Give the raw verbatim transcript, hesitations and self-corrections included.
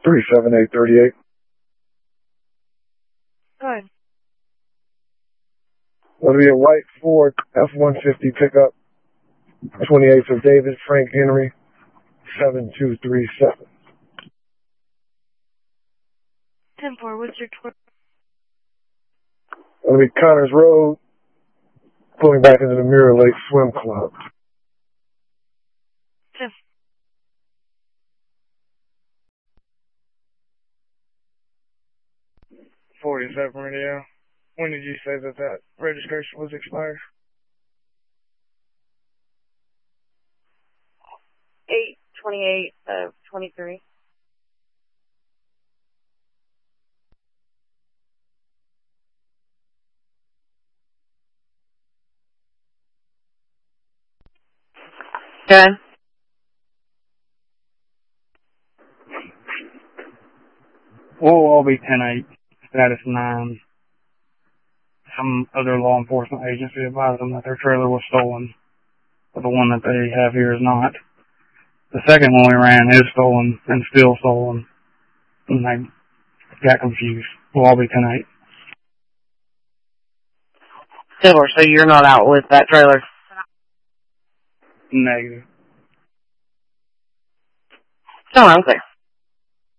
three seven eight three eight. Go ahead. That'll be a white Ford F one fifty pickup, twenty-eighth of David, Frank Henry, seven two three seven. ten four, what's your tour? That'll be Connors Road, pulling back into the Mirror Lake Swim Club. ten. forty-seven radio. When did you say that that registration was expired? eight twenty-eight of twenty-three. Good. We'll all be ten eight, status nine. Some other law enforcement agency advised them that their trailer was stolen, but the one that they have here is not. The second one we ran is stolen and still stolen, and they got confused. We'll all be ten eight. Silver, so you're not out with that trailer? Negative. No, I'm clear.